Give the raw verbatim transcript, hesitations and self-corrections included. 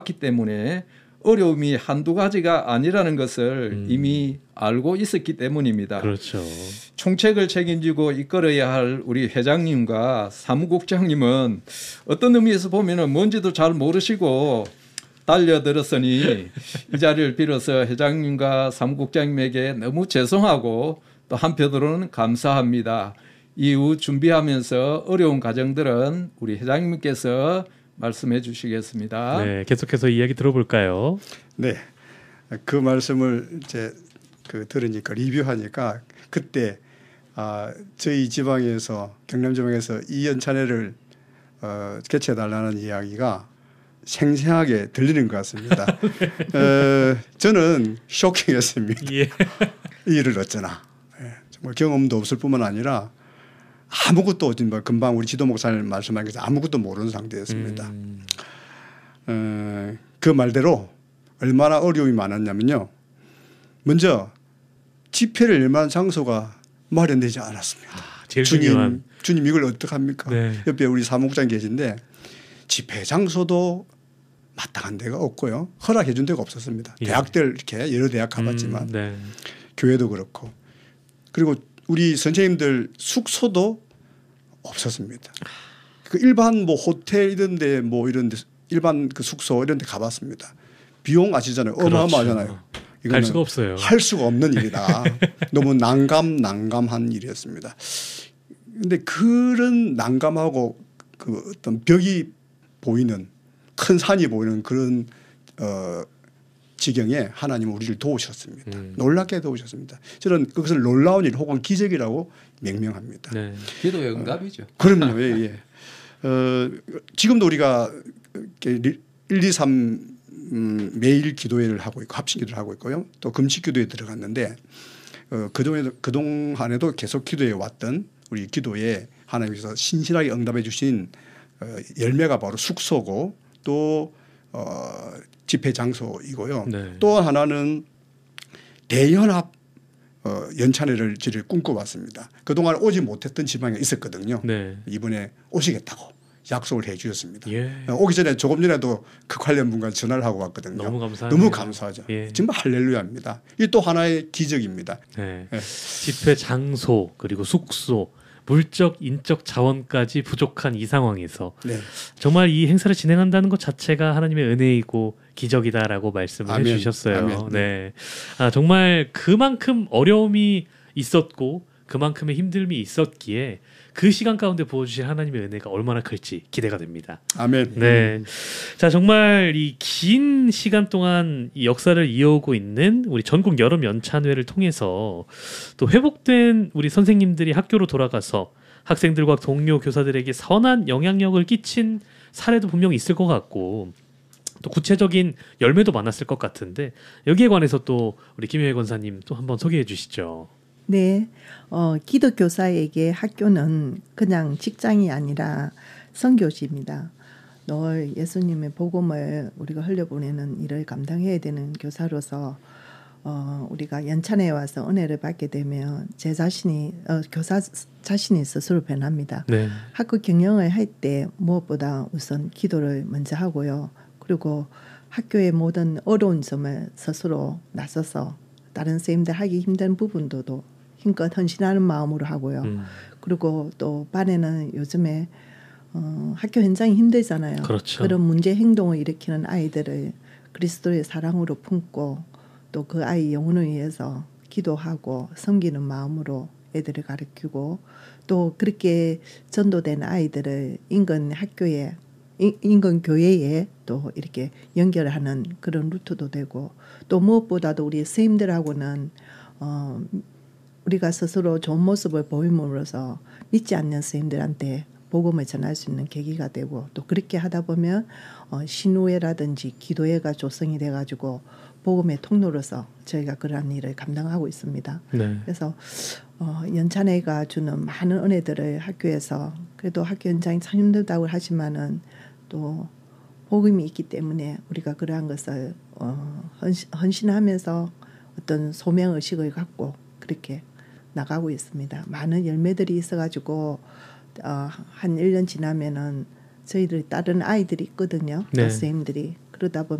기 때문에 어려움이 한두 가지가 아니라는 것을 음. 이미 알고 있었기 때문입니다. 그렇죠. 총책을 책임지고 이끌어야 할 우리 회장님과 사무국장님은 어떤 의미에서 보면 뭔지도 잘 모르시고 달려들었으니 이 자리를 빌어서 회장님과 사무국장님에게 너무 죄송하고 또 한편으로는 감사합니다. 이후 준비하면서 어려운 과정들은 우리 회장님께서 말씀해 주시겠습니다. 네, 계속해서 이야기 들어볼까요? 네, 그 말씀을 이제 그 들으니까 리뷰하니까 그때 아, 저희 지방에서 경남 지방에서 이 연찬회를 어, 개최해 달라는 이야기가 생생하게 들리는 것 같습니다. 어, 저는 쇼킹했습니다. 예. 이 일을 어쩌나. 예, 정말 경험도 없을 뿐만 아니라 아무것도 금방 우리 지도 목사님 말씀한 것처럼 아무것도 모르는 상태였습니다. 음. 어, 그 말대로 얼마나 어려움이 많았냐면요. 먼저 집회를 열 만한 장소가 마련되지 않았습니다. 아, 제일 주님, 중요한. 주님 이걸 어떡합니까? 네. 옆에 우리 사무국장 계신데 집회 장소도 마땅한 데가 없고요. 허락해 준 데가 없었습니다. 예. 대학들 이렇게 여러 대학 가봤지만 음, 네. 교회도 그렇고 그리고 우리 선생님들 숙소도 없었습니다. 그 일반 뭐 호텔 이런 데 뭐 이런 데 일반 그 숙소 이런 데 가봤습니다. 비용 아시잖아요. 그렇죠. 어마어마하잖아요. 할 수가 없어요. 할 수가 없는 일이다. 너무 난감 난감한 일이었습니다. 그런데 그런 난감하고 그 어떤 벽이 보이는 큰 산이 보이는 그런 어 지경에 하나님은 우리를 도우셨습니다. 음. 놀랍게 도우셨습니다. 저는 그것을 놀라운 일 혹은 기적이라고 명명합니다. 네. 기도의 응답이죠. 어, 그럼요. 예, 예. 어, 지금도 우리가 일, 이, 삼 음, 매일 기도회를 하고 있고 합심 기도를 하고 있고요. 또 금식 기도에 들어갔는데 어, 그동안에도, 그동안에도 계속 기도해 왔던 우리 기도에 하나님께서 신실하게 응답해 주신 어, 열매가 바로 숙소고 또 어, 집회 장소이고요. 네. 또 하나는 대연합 어, 연찬회를 저를 꿈꿔봤습니다. 그동안 오지 못했던 지방에 있었거든요. 네. 이번에 오시겠다고 약속을 해 주셨습니다. 예. 어, 오기 전에 조금 전에도 그 관련 분과 전화를 하고 왔거든요. 너무 감사합니다. 너무 감사하죠. 예. 정말 할렐루야입니다. 이 또 하나의 기적입니다. 네. 네. 집회 장소 그리고 숙소 물적 인적 자원까지 부족한 이 상황에서 네. 정말 이 행사를 진행한다는 것 자체가 하나님의 은혜이고 기적이다라고 말씀을 아멘. 해주셨어요. 아멘. 네, 아, 정말 그만큼 어려움이 있었고 그만큼의 힘듦이 있었기에 그 시간 가운데 부어주신 하나님의 은혜가 얼마나 클지 기대가 됩니다. 아멘. 네, 자 정말 이 긴 시간 동안 이 역사를 이어오고 있는 우리 전국 여름 연찬회를 통해서 또 회복된 우리 선생님들이 학교로 돌아가서 학생들과 동료 교사들에게 선한 영향력을 끼친 사례도 분명히 있을 것 같고 또 구체적인 열매도 많았을 것 같은데 여기에 관해서 또 우리 김효혜 권사님 또 한번 소개해 주시죠. 네, 어, 기독교사에게 학교는 그냥 직장이 아니라 선교지입니다. 늘 예수님의 복음을 우리가 흘려보내는 일을 감당해야 되는 교사로서 어, 우리가 연찬회에 와서 은혜를 받게 되면 제 자신이 어, 교사 자신이 스스로 변합니다. 네. 학교 경영을 할 때 무엇보다 우선 기도를 먼저 하고요. 그리고 학교의 모든 어려운 점을 스스로 나서서 다른 선생님들 하기 힘든 부분도 힘껏 헌신하는 마음으로 하고요. 음. 그리고 또 반에는 요즘에 어, 학교 현장이 힘들잖아요. 그렇죠. 그런 문제 행동을 일으키는 아이들을 그리스도의 사랑으로 품고 또 그 아이 영혼을 위해서 기도하고 섬기는 마음으로 애들을 가르치고 또 그렇게 전도된 아이들을 인근 학교에 인근 교회에 또 이렇게 연결하는 그런 루트도 되고 또 무엇보다도 우리 선생님들하고는 어, 우리가 스스로 좋은 모습을 보임으로써 믿지 않는 선생님들한테 복음을 전할 수 있는 계기가 되고 또 그렇게 하다 보면 어, 신우회라든지 기도회가 조성이 돼가지고 복음의 통로로서 저희가 그러한 일을 감당하고 있습니다. 네. 그래서 어, 연찬회가 주는 많은 은혜들을 학교에서 그래도 학교 현장이 참 힘들다고 하지만은 또 복음이 있기 때문에 우리가 그러한 것을 어, 헌신, 헌신하면서 어떤 소명의식을 갖고 그렇게 나가고 있습니다. 많은 열매들이 있어가지고 어, 한 일 년 지나면은 저희들이 다른 아이들이 있거든요. 네. 선생님들이. 그러다 보면